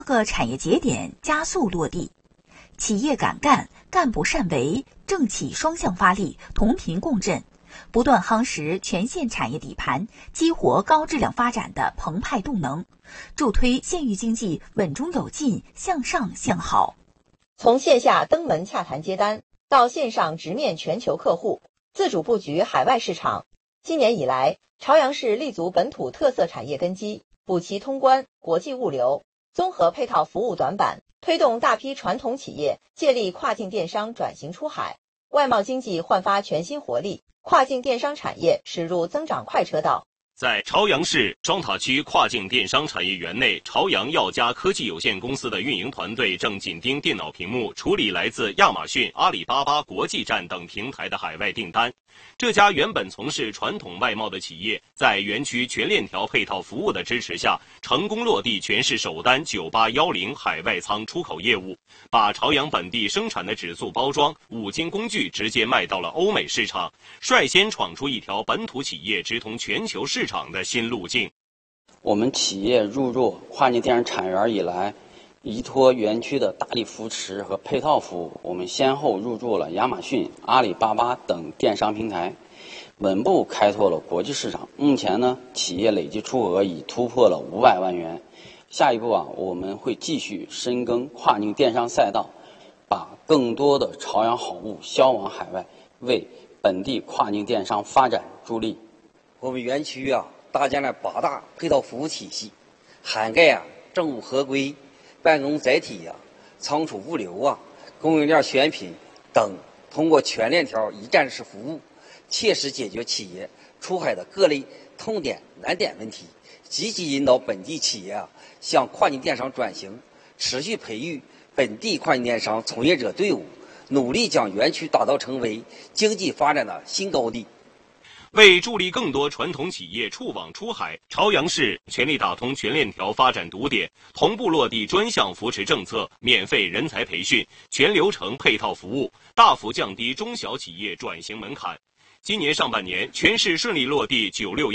各产业节点加速落地，企业敢干，干部善为，政企双向发力，同频共振，不断夯实全县产业底盘，激活高质量发展的澎湃动能，助推县域经济稳中有进，向上向好。 从线下登门洽谈接单到线上直面全球客户，自主布局海外市场。今年以来，朝阳市立足本土特色产业根基，补齐通关、国际物流、综合配套服务短板，推动大批传统企业借力跨境电商转型出海，外贸经济焕发全新活力，跨境电商产业驶入增长快车道。 在朝阳市双塔区跨境电商产业园内，朝阳耀佳科技有限公司的运营团队正紧盯电脑屏幕，处理来自亚马逊、阿里巴巴国际站等平台的海外订单。这家原本从事传统外贸的企业，在园区全链条配套服务的支持下，成功落地全市首单9810海外仓出口业务，把朝阳本地生产的纸塑包装、五金工具直接卖到了欧美市场，率先闯出一条本土企业直通全球市场的新路径。 我们企业入驻跨境电商产业园以来，依托园区的大力扶持和配套服务，我们先后入驻了亚马逊、阿里巴巴等电商平台，稳步开拓了国际市场。目前呢，企业累计出额已突破了500万元。下一步我们会继续深耕跨境电商赛道，把更多的朝阳好物销往海外，为本地跨境电商发展助力。 我们园区搭建了8大配套服务体系，涵盖政务合规、办公载体仓储物流供应链选品等，通过全链条一站式服务，切实解决企业出海的各类痛点难点问题，积极引导本地企业向跨境电商转型，持续培育本地跨境电商从业者队伍，努力将园区打造成为经济发展的新高地。 为助力更多传统企业触网出海，朝阳市全力打通全链条发展堵点，同步落地专项扶持政策、免费人才培训、全流程配套服务，大幅降低中小企业转型门槛。今年上半年，全市顺利落地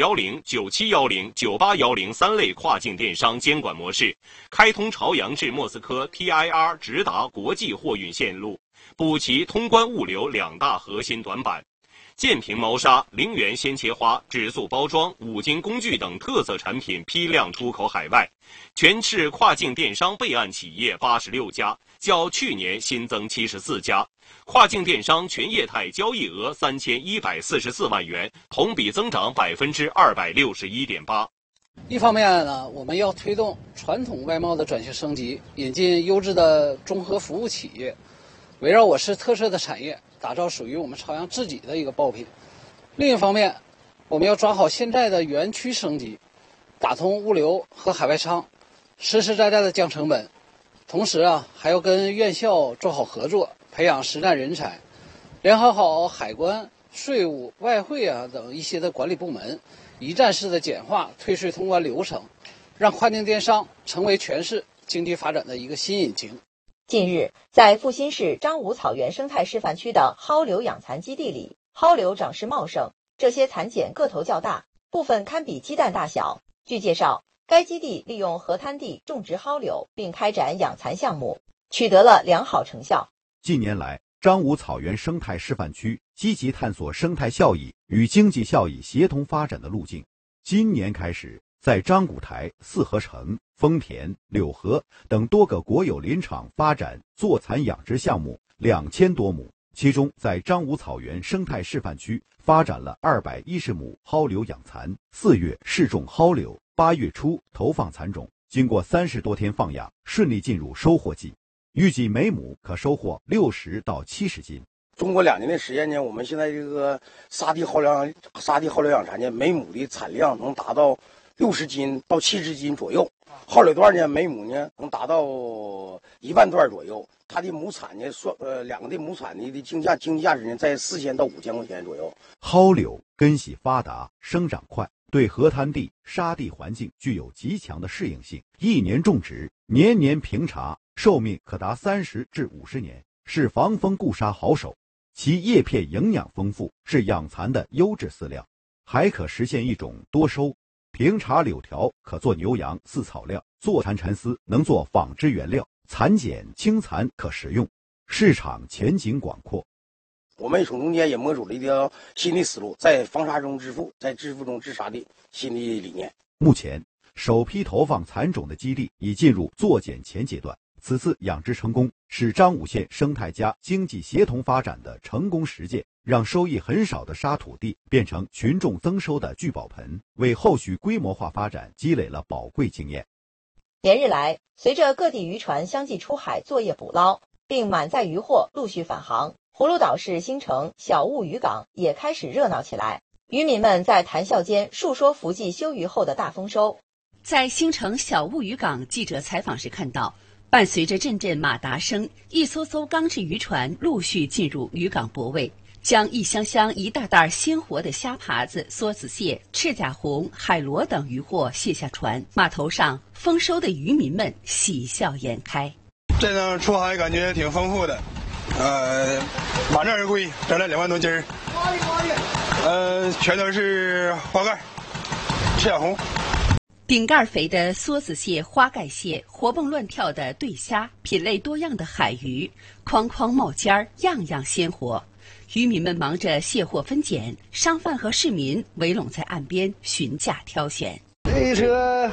9610、9710、9810三类跨境电商监管模式，开通朝阳至莫斯科 TIR 直达国际货运线路，补齐通关物流2大核心短板。建平毛纱、陵园鲜切花、纸塑包装、五金工具等特色产品批量出口海外，全市跨境电商备案企业86家，较去年新增74家，跨境电商全业态交易额3144万元，同比增长261.8%。 一方面呢，我们要推动传统外贸的转型升级，引进优质的综合服务企业，围绕我市特色的产业，打造属于我们朝阳自己的一个爆品。另一方面，我们要抓好现在的园区升级，打通物流和海外仓，实实在在的降成本。同时还要跟院校做好合作，培养实战人才，联合好海关、税务、外汇等一些的管理部门，一站式的简化退税通关流程，让跨境电商成为全市经济发展的一个新引擎。 近日，在阜新市张武草原生态示范区的蒿柳养蚕基地里，蒿柳长势茂盛，这些蚕茧个头较大，部分堪比鸡蛋大小。据介绍，该基地利用河滩地种植蒿柳，并开展养蚕项目，取得了良好成效。 近年来，张武草原生态示范区积极探索生态效益与经济效益协同发展的路径。今年开始，在张古台、四合城、丰田、柳河等多个国有林场发展坐蚕养殖项目2000多亩，其中在张武草原生态示范区发展了210亩蒿柳养蚕，4月试种蒿柳，8月初投放蚕种，经过30多天放养，顺利进入收获季，预计每亩可收获60到70斤。 中国2年的时间呢，我们现在这个沙地蒿柳养蚕呢，每亩的产量能达到60斤到70斤左右。蒿柳段呢，每亩呢能达到1万段左右。它的亩产呢，两个的亩产的经济价值呢，在4000到5000块钱左右。 蒿柳根系发达，生长快，对河滩地、沙地环境具有极强的适应性，一年种植，年年平茬，寿命可达30至50年，是防风固沙好手。其叶片营养丰富，是养蚕的优质饲料，还可实现一种多收。 平茶柳条可做牛羊饲草料，坐蚕蚕丝能做纺织原料，蚕茧青蚕可食用，市场前景广阔。 我们从中间也摸出了一条新的思路，在防沙中致富，在致富中治沙的新的理念。 目前，首批投放蚕种的基地已进入作茧前阶段。此次养殖成功是张武县生态加经济协同发展的成功实践，让收益很少的沙土地变成群众增收的聚宝盆，为后续规模化发展积累了宝贵经验。 连日来，随着各地渔船相继出海作业捕捞，并满载渔获陆续返航，葫芦岛市新城小务渔港也开始热闹起来。渔民们在谈笑间述说伏季休渔后的大丰收。 在新城小务渔港，记者采访时看到，伴随着阵阵马达声，一艘艘钢制渔船陆续进入渔港泊位，将一箱箱一大袋鲜活的虾爬子、梭子蟹、赤甲红、海螺等渔获卸下船。码头上丰收的渔民们喜笑颜开。 这趟出海感觉挺丰富的，满载而归，整了2万多斤儿，全都是花盖、赤甲红。 顶盖肥的梭子蟹、花盖蟹，活蹦乱跳的对虾，品类多样的海鱼，筐筐冒尖儿，样样鲜活。渔民们忙着卸货分拣，商贩和市民围拢在岸边询价挑选。 这一车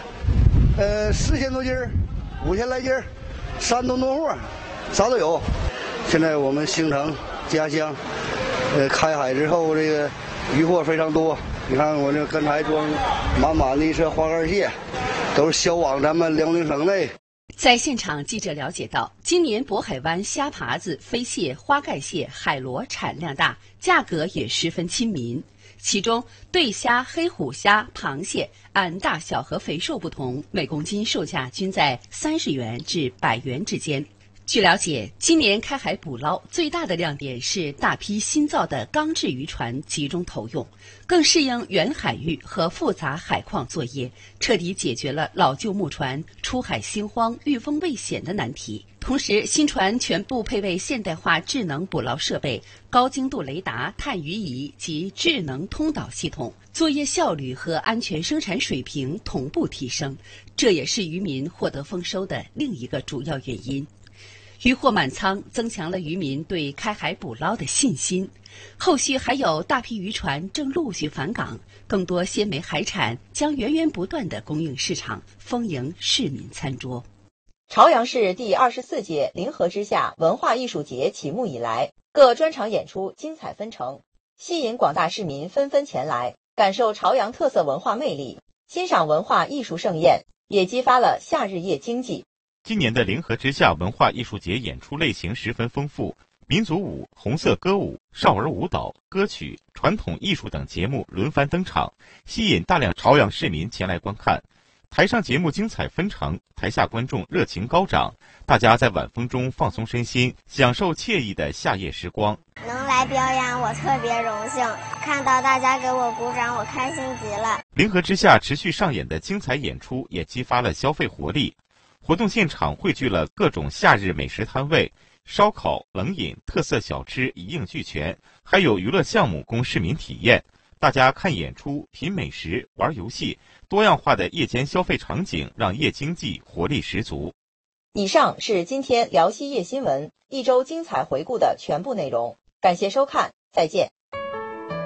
，4000多斤儿，5000来斤儿，3吨多货，啥都有。现在我们新城家乡，开海之后，这个渔获非常多。你看我这刚才装满满的一车花盖蟹，都是销往咱们辽宁省内。 在现场，记者了解到，今年渤海湾虾爬子、飞蟹、花盖蟹、海螺产量大，价格也十分亲民。其中，对虾、黑虎虾、螃蟹按大小和肥瘦不同，每公斤售价均在30元至100元之间。据了解，今年开海捕捞最大的亮点是大批新造的钢制渔船集中投用，更适应远海域和复杂海况作业，彻底解决了老旧木船出海心慌、遇风未险的难题。同时，新船全部配备现代化智能捕捞设备、高精度雷达、探鱼仪及智能通导系统，作业效率和安全生产水平同步提升，这也是渔民获得丰收的另一个主要原因。渔获满仓，增强了渔民对开海捕捞的信心。后续还有大批渔船正陆续返港，更多鲜美海产将源源不断地供应市场，丰盈市民餐桌。 朝阳市第24届临河之夏文化艺术节启幕以来，各专场演出精彩纷呈，吸引广大市民纷纷前来感受朝阳特色文化魅力，欣赏文化艺术盛宴，也激发了夏日夜经济。 今年的临河之夏文化艺术节演出类型十分丰富，民族舞、红色歌舞、少儿舞蹈、歌曲、传统艺术等节目轮番登场，吸引大量朝阳市民前来观看。台上节目精彩纷呈，台下观众热情高涨，大家在晚风中放松身心，享受惬意的夏夜时光。 能来表演我特别荣幸，看到大家给我鼓掌，我开心极了。 临河之夏持续上演的精彩演出也激发了消费活力。活动现场汇聚了各种夏日美食摊位，烧烤、冷饮、特色小吃一应俱全，还有娱乐项目供市民体验。大家看演出、品美食、玩游戏，多样化的夜间消费场景让夜经济活力十足。 以上是今天辽西夜新闻一周精彩回顾的全部内容，感谢收看，再见。